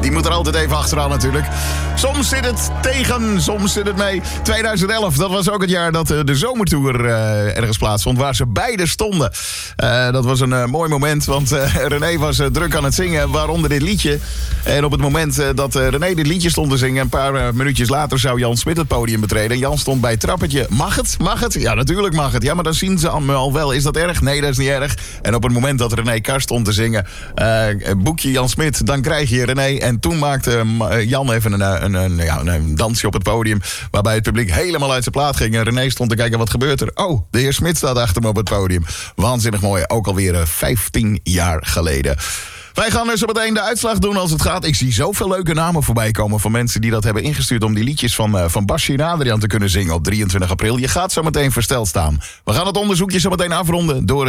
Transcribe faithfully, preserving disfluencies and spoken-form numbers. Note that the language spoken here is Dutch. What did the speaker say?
Die moet er altijd even achteraan natuurlijk. Soms zit het tegen, soms zit het mee. tweeduizend elf, dat was ook het jaar dat de zomertour uh, ergens plaatsvond, waar ze beide stonden. Uh, dat was een uh, mooi moment, want uh, René was uh, druk aan het zingen, waaronder dit liedje. En op het moment uh, dat uh, René dit liedje stond te zingen, een paar uh, minuutjes later zou Jan Smit het podium betreden. En Jan stond bij het trappetje. Mag het? Mag het? Ja, natuurlijk mag het. Ja, maar dan zien ze al wel. Is dat erg? Nee, dat is niet erg. En op het moment dat René Kar stond te zingen, uh, boek je Jan Smit, dan krijg je René. En toen maakte uh, Jan even een, een, een, ja, een dansje op het podium, waarbij het publiek helemaal uit zijn plaat ging. En René stond te kijken, wat gebeurt er? Oh, de heer Smit staat achter me op het podium. Waanzinnig mooi, ook alweer uh, vijftien jaar geleden. Wij gaan dus zo meteen de uitslag doen als het gaat. Ik zie zoveel leuke namen voorbij komen van mensen die dat hebben ingestuurd om die liedjes van, uh, van Basje en Adriaan te kunnen zingen op drieëntwintig april. Je gaat zo meteen versteld staan. We gaan het onderzoekje zo meteen afronden door